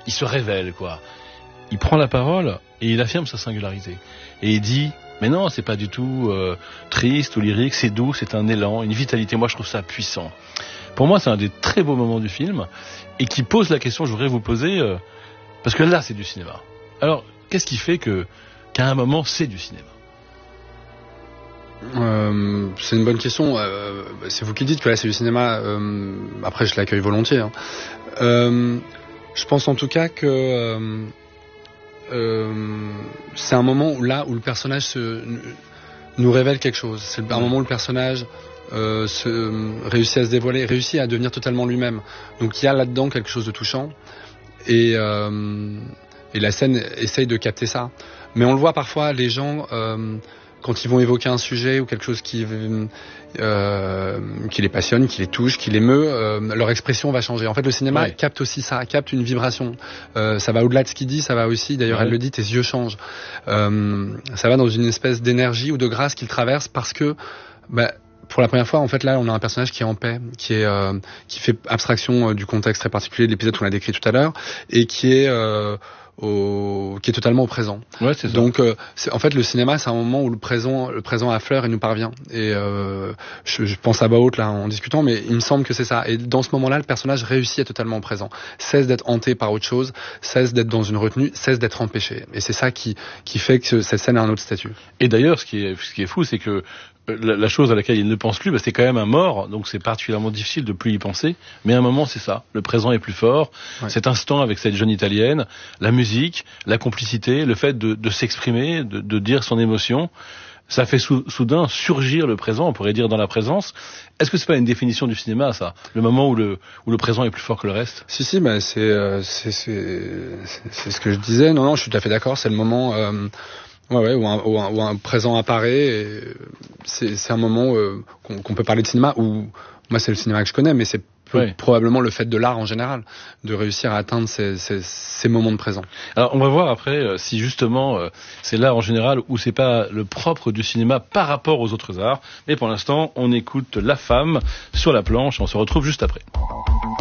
il se révèle, quoi. Il prend la parole et il affirme sa singularité. Et il dit, mais non, c'est pas du tout triste ou lyrique, c'est doux, c'est un élan, une vitalité. Moi, je trouve ça puissant. Pour moi, c'est un des très beaux moments du film et qui pose la question que je voudrais vous poser, parce que là, c'est du cinéma. Alors, qu'est-ce qui fait qu'à un moment, c'est du cinéma ? C'est une bonne question. C'est vous qui dites que là, c'est du cinéma. Après, je l'accueille volontiers. Hein. Je pense en tout cas que c'est un moment où le personnage nous révèle quelque chose. C'est un moment où le personnage réussit à se dévoiler, réussit à devenir totalement lui-même. Donc il y a là-dedans quelque chose de touchant et la scène essaye de capter ça. Mais on le voit parfois, les gens quand ils vont évoquer un sujet ou quelque chose qui les passionne, qui les touche, qui les meut, leur expression va changer. En fait, le cinéma capte aussi ça, capte une vibration. Ça va au-delà de ce qu'il dit, ça va aussi, d'ailleurs elle le dit, tes yeux changent. Ça va dans une espèce d'énergie ou de grâce qu'il traverse parce que pour la première fois, en fait, là, on a un personnage qui est en paix, qui fait abstraction du contexte très particulier de l'épisode qu'on a décrit tout à l'heure, et qui est totalement au présent. Ouais, c'est ça. Donc, en fait, le cinéma, c'est un moment où le présent affleure et nous parvient. Et je pense à Baout là en discutant, mais il me semble que c'est ça. Et dans ce moment-là, le personnage réussit à être totalement présent, cesse d'être hanté par autre chose, cesse d'être dans une retenue, cesse d'être empêché. Et c'est ça qui fait que cette scène a un autre statut. Et d'ailleurs, ce qui est fou, c'est que la chose à laquelle il ne pense plus, c'est quand même un mort, donc c'est particulièrement difficile de plus y penser, mais à un moment c'est ça, le présent est plus fort, cet instant avec cette jeune italienne, la musique, la complicité, le fait de s'exprimer, de dire son émotion, ça fait soudain surgir le présent, on pourrait dire dans la présence. Est-ce que c'est pas une définition du cinéma, ça, le moment où le présent est plus fort que le reste? Si, c'est ce que je disais, non, je suis tout à fait d'accord, c'est le moment... où un présent apparaît, et c'est un moment qu'on peut parler de cinéma, où moi c'est le cinéma que je connais, mais c'est probablement le fait de l'art en général, de réussir à atteindre ces moments de présent. Alors on va voir après si justement c'est l'art en général ou c'est pas le propre du cinéma par rapport aux autres arts, mais pour l'instant on écoute La Femme sur la planche, on se retrouve juste après.